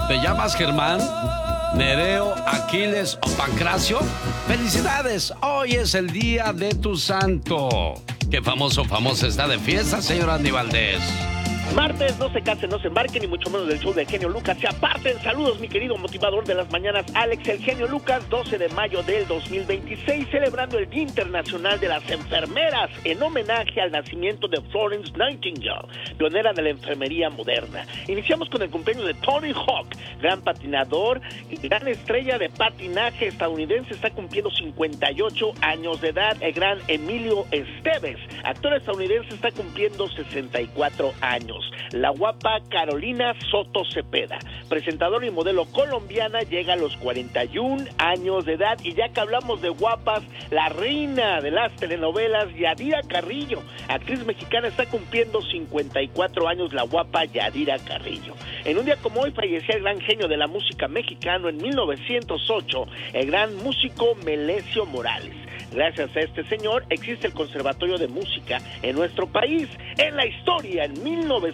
¿Te llamas Germán, Nereo, Aquiles o Pancracio? ¡Felicidades! Hoy es el día de tu santo. ¿Qué famoso está de fiesta, señor Andy Valdés? Martes, no se casen, no se embarquen, y mucho menos del show del genio Lucas. Se aparten. Saludos, mi querido motivador de las mañanas, Alex, el genio Lucas. 12 de mayo del 2026, celebrando el Día Internacional de las Enfermeras, en homenaje al nacimiento de Florence Nightingale, pionera de la enfermería moderna. Iniciamos con el cumpleaños de Tony Hawk, gran patinador y gran estrella de patinaje estadounidense. Está cumpliendo 58 años de edad. El gran Emilio Esteves, actor estadounidense, está cumpliendo 64 años. La guapa Carolina Soto Cepeda, presentadora y modelo colombiana, llega a los 41 años de edad. Y ya que hablamos de guapas, la reina de las telenovelas, Yadira Carrillo, actriz mexicana, está cumpliendo 54 años, la guapa Yadira Carrillo. En un día como hoy fallecía el gran genio de la música mexicano en 1908, el gran músico Melesio Morales. Gracias a este señor existe el Conservatorio de Música en nuestro país. En la historia, en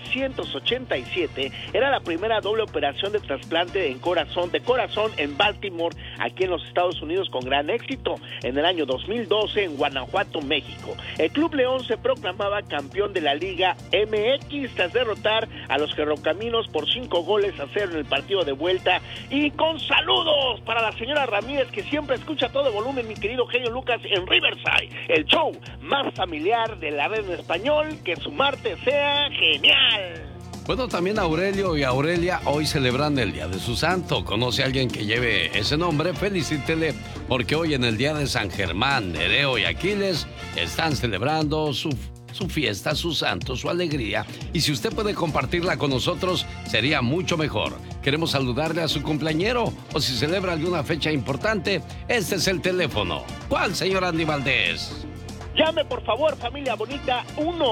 1987, era la primera doble operación de trasplante de corazón en Baltimore, aquí en los Estados Unidos, con gran éxito. En el año 2012, en Guanajuato, México, el Club León se proclamaba campeón de la Liga MX tras derrotar a los Ferrocaminos por 5-0 en el partido de vuelta. Y con saludos para la señora Ramírez, que siempre escucha a todo volumen, mi querido genio Lucas, en Riverside, el show más familiar de la red en español. Que su martes sea genial. Bueno, también Aurelio y Aurelia hoy celebran el día de su santo. ¿Conoce a alguien que lleve ese nombre? Felicítele, porque hoy en el día de San Germán, Nereo y Aquiles están celebrando su fiesta, su santo, su alegría. Y si usted puede compartirla con nosotros, sería mucho mejor. Queremos saludarle a su cumpleañero, o si celebra alguna fecha importante, este es el teléfono. ¿Cuál, señor Andy Valdés? Llame, por favor, familia bonita,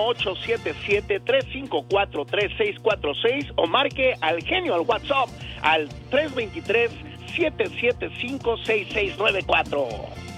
1-877-354-3646, o marque al genio al WhatsApp al 323-775-6694.